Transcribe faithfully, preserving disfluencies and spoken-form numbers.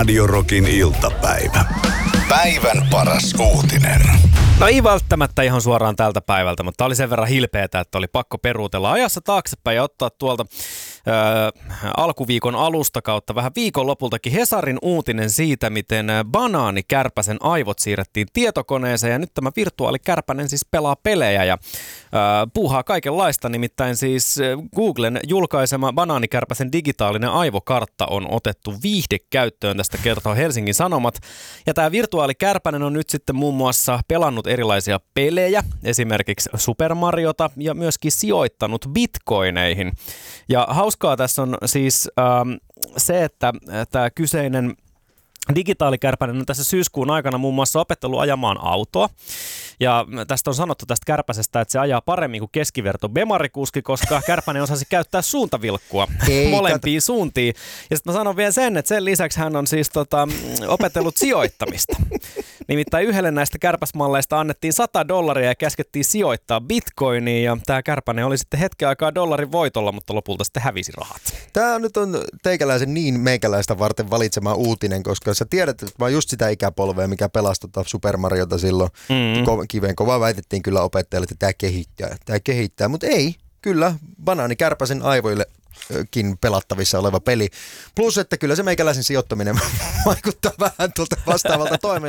Radio Rockin iltapäivä. Päivän paras uutinen. No ei välttämättä ihan suoraan tältä päivältä, mutta oli sen verran hilpeätä, että oli pakko peruutella ajassa taaksepäin ja ottaa tuolta ö, alkuviikon alusta kautta vähän viikonlopultakin Hesarin uutinen siitä, miten banaanikärpäsen aivot siirrettiin tietokoneeseen ja nyt tämä virtuaalikärpänen siis pelaa pelejä ja ö, puuhaa kaikenlaista, nimittäin siis Googlen julkaisema banaanikärpäsen digitaalinen aivokartta on otettu viihdekäyttöön, tästä kertoo Helsingin Sanomat ja tämä virtuaalikärpänen on nyt sitten muun muassa pelannut erilaisia pelejä, esimerkiksi Super Mariota ja myöskin sijoittanut bitcoineihin. Ja hauskaa tässä on siis ähm, se, että tämä kyseinen digitaalikärpänen on tässä syyskuun aikana muun muassa opettellut ajamaan autoa. Ja tästä on sanottu tästä kärpäsestä, että se ajaa paremmin kuin keskiverto bemarikuski, koska kärpänen osasi käyttää suuntavilkkua Ei, molempiin kat... suuntiin. Ja sitten mä sanon vielä sen, että sen lisäksi hän on siis tota, opetellut sijoittamista. Nimittäin yhdelle näistä kärpäsmalleista annettiin sata dollaria ja käskettiin sijoittaa bitcoiniin. Ja tämä kärpänen oli sitten hetken aikaa dollarin voitolla, mutta lopulta sitten hävisi rahat. Tämä nyt on teikäläisen niin meikäläistä varten valitsema uutinen, koska sä tiedät, että mä oon just sitä ikäpolvea, mikä pelasi tota Super Mariota silloin. Mm. Ko- kiveen kovaa väitettiin kyllä opettajalle, että tämä kehittää, tämä kehittää, mutta ei, kyllä banaanikärpäsen aivoillekin pelattavissa oleva peli. Plus, että kyllä se meikäläisen sijoittaminen vaikuttaa vähän tuolta vastaavalta toimen.